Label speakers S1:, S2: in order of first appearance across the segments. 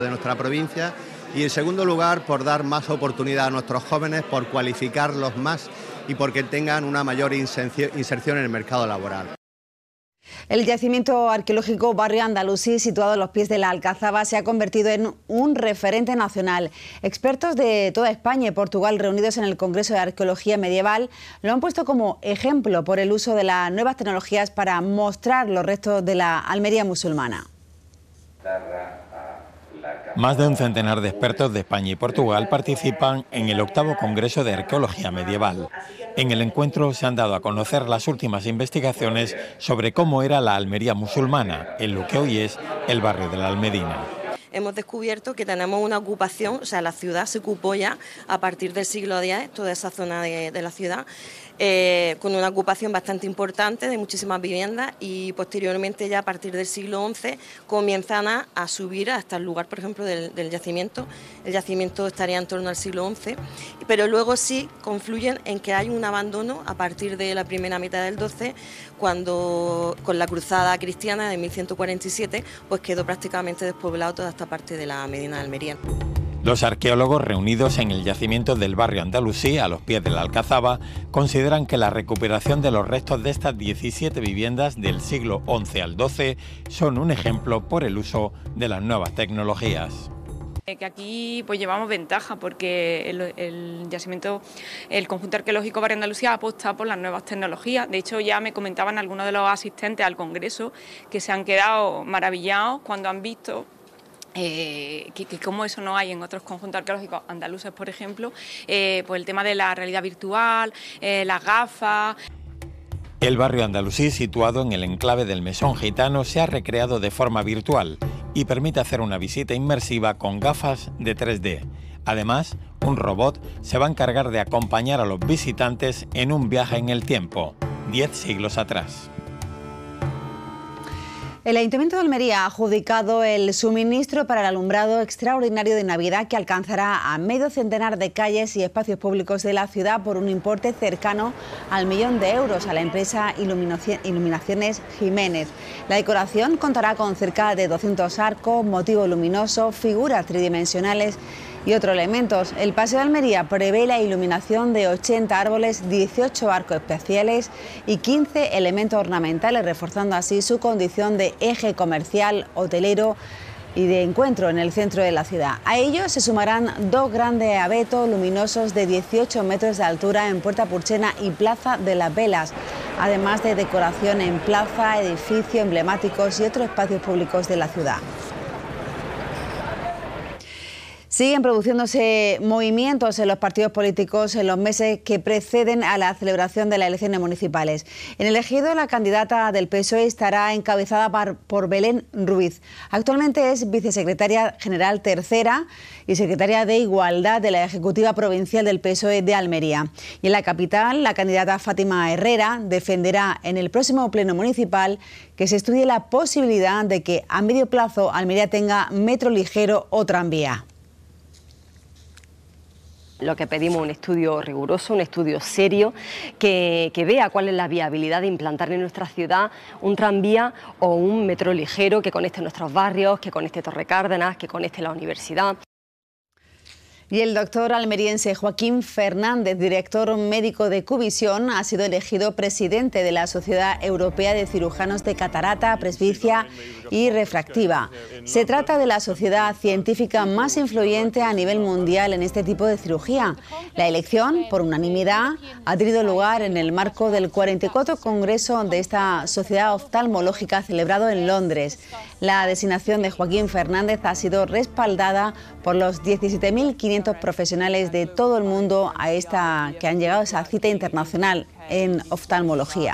S1: de nuestra provincia, y en segundo lugar por dar más oportunidad a nuestros jóvenes, por cualificarlos más y porque tengan una mayor inserción en el mercado laboral.
S2: El yacimiento arqueológico Barrio Andalusí, situado a los pies de la Alcazaba, se ha convertido en un referente nacional. Expertos de toda España y Portugal reunidos en el Congreso de Arqueología Medieval lo han puesto como ejemplo por el uso de las nuevas tecnologías para mostrar los restos de la Almería musulmana.
S3: Más de un centenar de expertos de España y Portugal participan en el 8º Congreso de Arqueología Medieval. En el encuentro se han dado a conocer las últimas investigaciones sobre cómo era la Almería musulmana, en lo que hoy es el barrio de la Almedina.
S4: Hemos descubierto que tenemos una ocupación, o sea, la ciudad se ocupó ya a partir del siglo X, toda esa zona de la ciudad, con una ocupación bastante importante de muchísimas viviendas, y posteriormente ya a partir del siglo XI comienzan a subir hasta el lugar, por ejemplo, del yacimiento. El yacimiento estaría en torno al siglo XI, pero luego sí confluyen en que hay un abandono a partir de la primera mitad del XII, cuando con la cruzada cristiana de 1147 pues quedó prácticamente despoblado toda esta parte de la Medina de Almería.
S3: Los arqueólogos reunidos en el yacimiento del barrio Andalusí, a los pies de la Alcazaba, consideran que la recuperación de los restos de estas 17 viviendas del siglo XI al XII son un ejemplo por el uso de las nuevas tecnologías.
S5: Que aquí pues llevamos ventaja porque el yacimiento, el conjunto arqueológico Barrio Andalucía ha apostado por las nuevas tecnologías. De hecho, ya me comentaban algunos de los asistentes al congreso que se han quedado maravillados cuando han visto que como eso no hay en otros conjuntos arqueológicos andaluces, por ejemplo, pues el tema de la realidad virtual, las gafas.
S3: El barrio Andalusí, situado en el enclave del Mesón Gitano, se ha recreado de forma virtual y permite hacer una visita inmersiva con gafas de 3D. Además, un robot se va a encargar de acompañar a los visitantes en un viaje en el tiempo, 10 siglos atrás.
S2: El Ayuntamiento de Almería ha adjudicado el suministro para el alumbrado extraordinario de Navidad, que alcanzará a medio centenar de calles y espacios públicos de la ciudad por un importe cercano al 1.000.000 de euros a la empresa Iluminaciones Jiménez. La decoración contará con cerca de 200 arcos, motivos luminosos, figuras tridimensionales y otros elementos. El Paseo de Almería prevé la iluminación de 80 árboles, 18 arcos especiales y 15 elementos ornamentales, reforzando así su condición de eje comercial, hotelero y de encuentro en el centro de la ciudad. A ellos se sumarán 2 grandes abetos luminosos de 18 metros de altura en Puerta Purchena y Plaza de las Velas, además de decoración en plaza, edificios emblemáticos y otros espacios públicos de la ciudad. Siguen produciéndose movimientos en los partidos políticos en los meses que preceden a la celebración de las elecciones municipales. En el Ejido, la candidata del PSOE estará encabezada por Belén Ruiz. Actualmente es vicesecretaria general tercera y secretaria de Igualdad de la Ejecutiva Provincial del PSOE de Almería. Y en la capital, la candidata Fátima Herrera defenderá en el próximo pleno municipal que se estudie la posibilidad de que a medio plazo Almería tenga metro ligero o tranvía.
S6: Lo que pedimos es un estudio riguroso, un estudio serio, que vea cuál es la viabilidad de implantar en nuestra ciudad un tranvía o un metro ligero que conecte nuestros barrios, que conecte Torre Cárdenas, que conecte la universidad.
S2: Y el doctor almeriense Joaquín Fernández, director médico de Cuvisión, ha sido elegido presidente de la Sociedad Europea de Cirujanos de Catarata, Presbicia y Refractiva. Se trata de la sociedad científica más influyente a nivel mundial en este tipo de cirugía. La elección, por unanimidad, ha tenido lugar en el marco del 44 Congreso de esta sociedad oftalmológica celebrado en Londres. La designación de Joaquín Fernández ha sido respaldada por los 17.500 profesionales de todo el mundo que han llegado a esa cita internacional en oftalmología.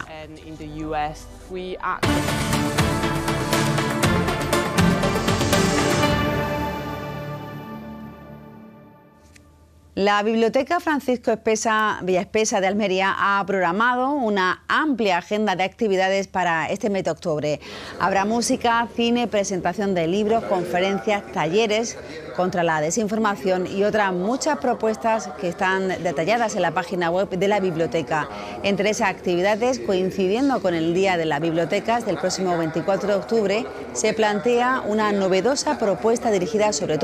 S2: La Biblioteca Francisco Villaespesa de Almería ha programado una amplia agenda de actividades para este mes de octubre. Habrá música, cine, presentación de libros, conferencias, talleres contra la desinformación y otras muchas propuestas que están detalladas en la página web de la biblioteca. Entre esas actividades, coincidiendo con el Día de las Bibliotecas del próximo 24 de octubre, se plantea una novedosa propuesta dirigida sobre todo